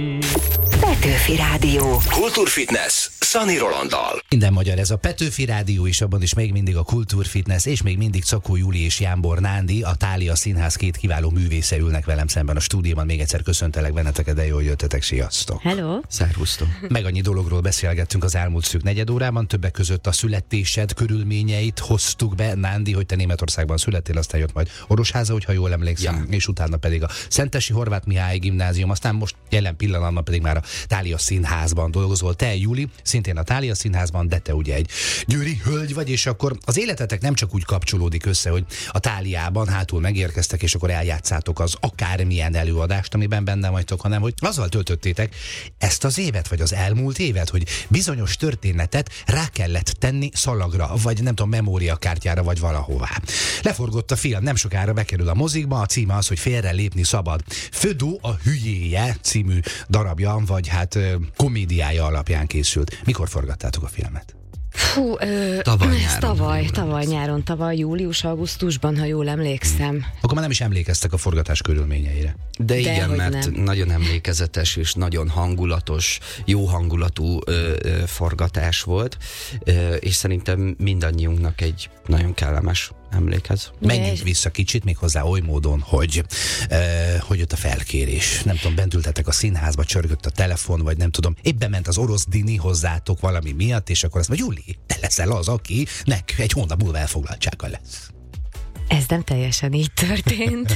Petőfi Rádió. Kultúrfitness Szani Rolanddal. Minden magyar, ez a Petőfi Rádió is, abban is még mindig a Kultúrfitness, és még mindig Czakó Júli és Jámbor Nándi, a Thália Színház két kiváló művésze ülnek velem szemben a stúdióban. Még egyszer köszöntelek benneteket, de jól jöttetek, sziasztok! Hello! Szervusztok! Meg annyi dologról beszélgettünk az elmúlt szűk negyedórában, többek között a születésed körülményeit hoztuk be. Nándi, hogy te Németországban születtél, aztán jött majd Orosháza, hogyha jól emlékszem, és utána pedig a Szentesi Horváth Mihály Gimnázium, aztán most jelen pillanatban pedig már a Thália Színházban dolgozol. Te, Júli, szintén a Thália Színházban, de te ugye egy győri hölgy vagy, és akkor az életetek nem csak úgy kapcsolódik össze, hogy a Tháliában hátul megérkeztek, és akkor eljátszátok az akármilyen előadást, amiben benne vagytok, hanem hogy azzal töltöttétek ezt az évet, vagy az elmúlt évet, hogy bizonyos történetet rá kellett tenni szalagra, vagy nem tudom, memóriakártyára, vagy valahová. Leforgott a film, nem sokára bekerül a mozikba, a címe az, hogy Félre lépni szabad. Födó a hülyéje című darabja, vagy hát komédiája alapján készült. Mikor forgattátok a filmet? Fú, tavaly nyáron, július-augusztusban, ha jól emlékszem. Akkor már nem is emlékeztek a forgatás körülményeire. De igen, mert nem. nagyon emlékezetes és nagyon hangulatos, jó hangulatú forgatás volt, és szerintem mindannyiunknak egy nagyon kellemes emlékez. Menjünk vissza kicsit, méghozzá oly módon, hogy jött a felkérés. Nem tudom, bent ültetek a színházba, csörgött a telefon, vagy nem tudom, éppen ment az orosz dini hozzátok valami miatt, és akkor azt mondja, Júli, te leszel az, akinek egy hónap múlva elfoglaltsága lesz. Ez nem teljesen így történt.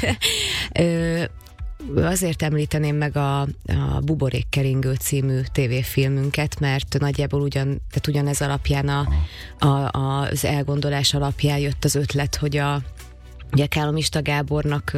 Azért említeném meg a Buborékkeringő című tévéfilmünket, mert nagyjából ugyanez alapján az elgondolás alapján jött az ötlet, hogy ugye Kálomista Gábornak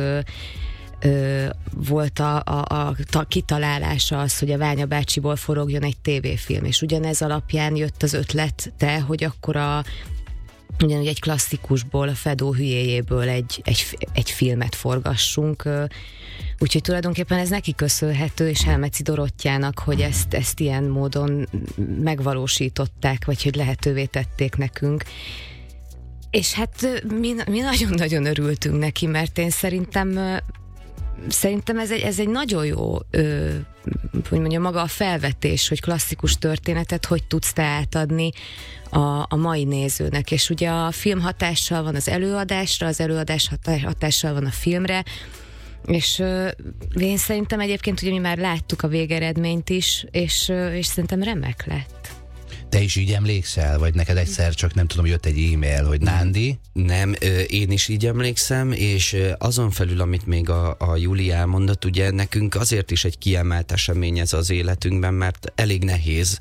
volt a kitalálása az, hogy a Ványa bácsiból forogjon egy tévéfilm, és ugyanez alapján jött az ötlet, hogy akkor ugyanúgy egy klasszikusból, a Fedó hülyéjéből egy filmet forgassunk. Úgyhogy tulajdonképpen ez neki köszönhető, és Helmeci Dorottyának, hogy ezt ilyen módon megvalósították, vagy hogy lehetővé tették nekünk. És hát mi nagyon-nagyon örültünk neki, mert én szerintem ez egy nagyon jó, hogy mondjam, maga a felvetés, hogy klasszikus történetet hogy tudsz te átadni a mai nézőnek. És ugye a film hatással van az előadásra, az előadás hatással van a filmre, és én szerintem egyébként ugye mi már láttuk a végeredményt is, és szerintem remek lett. Te is így emlékszel, vagy neked egyszer csak nem tudom, jött egy e-mail, hogy Nándi? Nem, én is így emlékszem, és azon felül, amit még a Júli elmondott, ugye nekünk azért is egy kiemelt esemény ez az életünkben, mert elég nehéz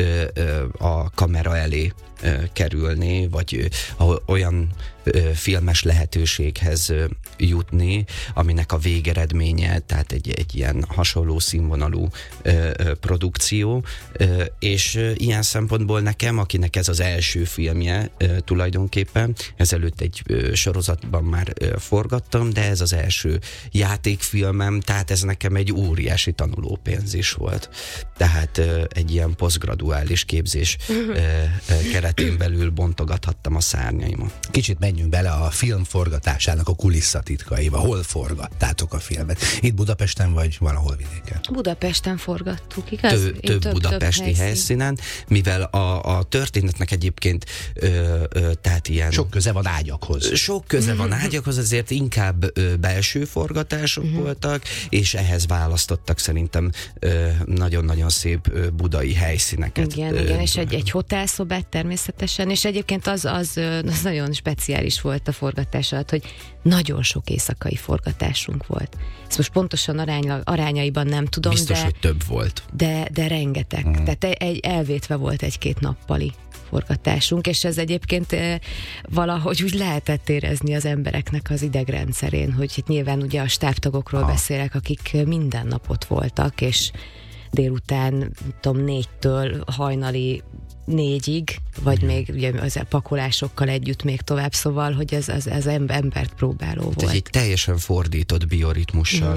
a kamera elé kerülni, vagy olyan filmes lehetőséghez jutni, aminek a végeredménye, tehát egy ilyen hasonló színvonalú produkció, és ilyen szempontból nekem, akinek ez az első filmje tulajdonképpen, ezelőtt egy sorozatban már forgattam, de ez az első játékfilmem, tehát ez nekem egy óriási tanulópénz is volt. Tehát egy ilyen posztgraduális képzés keretén belül bontogathattam a szárnyaimat. Kicsit menjünk bele a film forgatásának a kulisszatitkaiba. Hol forgattátok a filmet? Itt Budapesten, vagy valahol vidéken? Budapesten forgattuk, igaz? Több budapesti helyszínen, mivel a történetnek egyébként tehát ilyen... Sok köze van ágyakhoz. Sok köze van ágyakhoz, ezért inkább belső forgatások voltak, és ehhez választottak szerintem nagyon-nagyon szép budai helyszíneket. Igen, és egy hotelszobát természetesen, és egyébként az nagyon speciális volt a forgatás alatt, hogy nagyon sok éjszakai forgatásunk volt. Ezt most pontosan arányaiban nem tudom, biztos, hogy több volt. De rengeteg. Tehát elvétve volt egy-két nappali forgatásunk, és ez egyébként valahogy úgy lehetett érezni az embereknek az idegrendszerén, hogy itt nyilván ugye a stábtagokról beszélek, akik minden nap ott voltak, és délután, tudom, 4-től hajnali 4-ig, vagy még ugye az pakolásokkal együtt még tovább, szóval, hogy ez embert próbáló volt. Egy teljesen fordított bioritmussal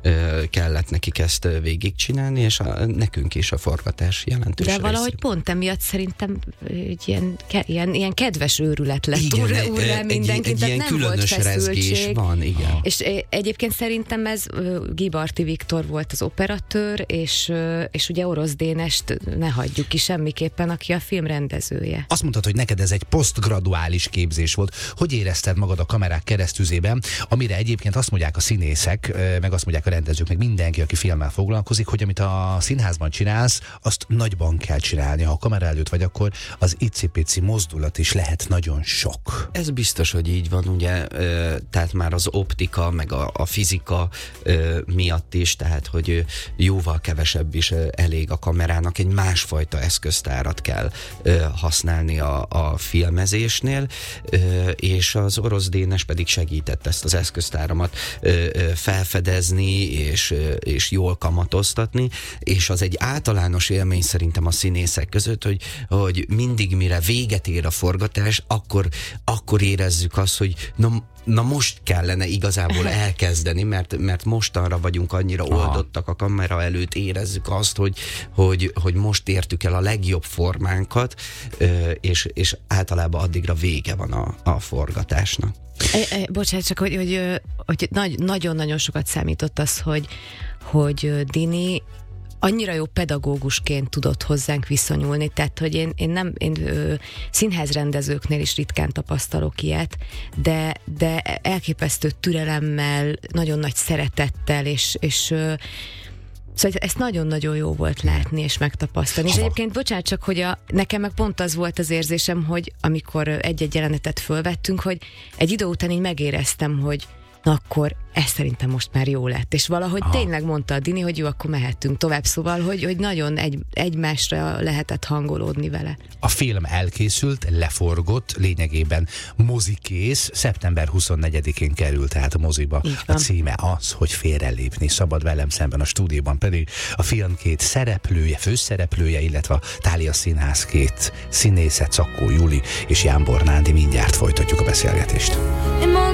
kellett nekik ezt végigcsinálni, és nekünk is a forgatás jelentős De valahogy részét. pont emiatt szerintem ilyen kedves őrület lett mindenki. Egy ilyen különös rezgés van, igen. És egyébként szerintem ez Gibarti Viktor volt az operatőr, és ugye Orosz Dénest ne hagyjuk ki semmiképpen, aki a film rendezője. Azt mondtad, hogy neked ez egy posztgraduális képzés volt. Hogy érezted magad a kamerák keresztüzében, amire egyébként azt mondják a színészek, meg azt mondják a rendezők, meg mindenki, aki filmmel foglalkozik, hogy amit a színházban csinálsz, azt nagyban kell csinálni. Ha a kamera előtt vagy, akkor az icipici mozdulat is lehet nagyon sok. Ez biztos, hogy így van, ugye, tehát már az optika, meg a fizika miatt is, tehát, hogy jóval kevesebb is elég a kamerának, egy másfajta eszköztárat kell használni a filmezésnél, és az Orosz Dénes pedig segített ezt az eszköztáramat felfedezni, és jól kamatoztatni, és az egy általános élmény szerintem a színészek között, hogy mindig mire véget ér a forgatás, akkor érezzük azt, hogy na most kellene igazából elkezdeni, mert mostanra vagyunk annyira oldottak a kamera előtt, érezzük azt, hogy most értük el a legjobb formánkat, és általában addigra vége van a forgatásnak. Bocsánat, csak hogy nagyon-nagyon sokat számított az, hogy Dini annyira jó pedagógusként tudott hozzánk viszonyulni, tehát, hogy én színházrendezőknél is ritkán tapasztalok ilyet, de elképesztő türelemmel, nagyon nagy szeretettel, és szóval ezt nagyon-nagyon jó volt látni és megtapasztalni. És egyébként, bocsánat, csak hogy nekem meg pont az volt az érzésem, hogy amikor egy-egy jelenetet fölvettünk, hogy egy idő után így megéreztem, hogy na akkor ez szerintem most már jó lett. És valahogy tényleg mondta a Dini, hogy jó, akkor mehetünk tovább. Szóval, hogy nagyon egymásra lehetett hangolódni vele. A film elkészült, leforgott, lényegében mozikész, szeptember 24-én került tehát a moziba. A címe az, hogy Félrelépni szabad, velem szemben a stúdióban pedig a film két szereplője, főszereplője, illetve a Thália Színház két színésze, Czakkó Júli és Jánbor Nándi. Mindjárt folytatjuk a beszélgetést.